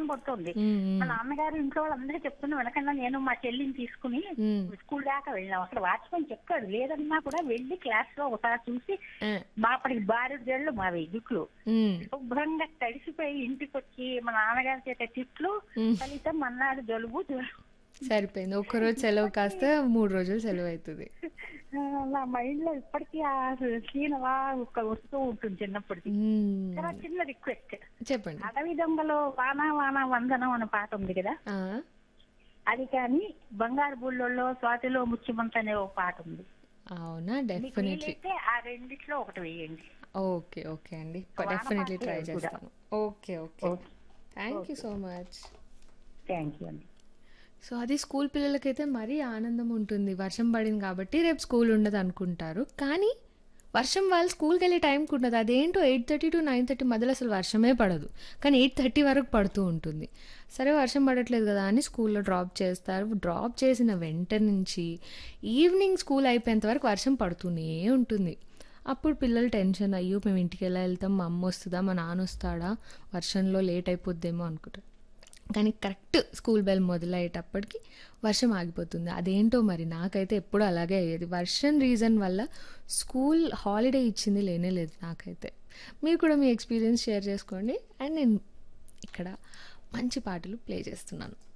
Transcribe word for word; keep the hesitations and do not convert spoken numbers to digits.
పడుతుంది. హ్మ్. మా హ్మ్. నాన్నగారు ఇంట్లో వాళ్ళందరూ చెప్తున్నా వెనకన్నా నేను మా చెల్లిని తీసుకుని హ్మ్. స్కూల్ దాకా వెళ్ళాం. అక్కడ వాచ్మెన్ చెప్పాడు లేదన్నా కూడా వెళ్ళి క్లాస్ లో ఒకసారి చూసి ఆ! బాపడికి బారెడు జళ్ళు మావి జుట్లు హ్మ్. శుభ్రంగా తడిసిపోయి ఇంటికి వచ్చి మా నాన్నగారి చేత తిట్లు, హ్మ్. ఫలితం మన్నాడు జలుబు జ్వరం. సరిపోయింది. ఒక్కరోజు సెలవు ఇప్పటికీ కాస్త మూడు రోజులు సెలవయితది. ఆ, నా మైండ్ లో ఇప్పటికీ ఆ సీన్ అలా ఒక వస్తూ ఉంటుంది చిన్నప్పటిది. తర్వాత హ్మ్. చిన్న రిక్వెస్ట్, చెప్పండి. అడవి దొంగలో వానా వానా వందనం అనే పాట ఉంది కదా, ఆ! అది కానీ బంగారు బుల్లోల్లో స్వాతిలో ముఖ్యమంత అనే ఒక పాట ఉంది. అవునా? మీకు డెఫినెట్‌లీ. వీలైతే ఆ రెండిట్లో ఒకటి వేయండి, ఓకే. ఓకే అండి. ఆ ప వాన డెఫినెట్‌లీ పాటే ట్రై అది కూడా. చేస్తాను. Okay. Okay. Okay. Thank you okay. So much. Thank you అండి. సో, అది స్కూల్ పిల్లలకైతే మరీ ఆనందం ఉంటుంది. వర్షం పడింది కాబట్టి రేపు స్కూల్ ఉండదనుకుంటారు. కానీ వర్షం వాళ్ళు స్కూల్‌కెళ్ళే టైంకి ఉండదు. అదేంటో ఎనిమిదిన్నర-తొమ్మిది మధ్యలో అసలు వర్షమే పడదు. కానీ ఎనిమిదిన్నర వరకు పడుతూ ఉంటుంది. సరే వర్షం పడట్లేదు కదా అని స్కూల్‌లో డ్రాప్ చేస్తారు. డ్రాప్ చేసిన వెంట నుంచి ఈవినింగ్ స్కూల్ అయిపోయేంత వరకు వర్షం పడుతూనే ఉంటుంది. అప్పుడు పిల్లలు టెన్షన్, అయ్యో! మేము ఇంటికెలా ఎళ్తాం? మా అమ్మొస్తదా? మా నాన్నొస్తాడా? వర్షంలో లేట్ అయిపోద్దేమో అనుకుంటారు. కానీ కరెక్ట్ స్కూల్ బెల్ మొదలయ్యేటప్పటికి వర్షం ఆగిపోతుంది. అదేంటో మరి నాకైతే ఎప్పుడూ అలాగే అయ్యేది. వర్షం రీజన్ వల్ల స్కూల్ హాలిడే ఇచ్చింది లేనే లేదు నాకైతే. మీరు కూడా మీ ఎక్స్‌పీరియన్స్ షేర్ చేసుకోండి. అండ్ నేను ఇక్కడ మంచి పాటలు ప్లే చేస్తున్నాను.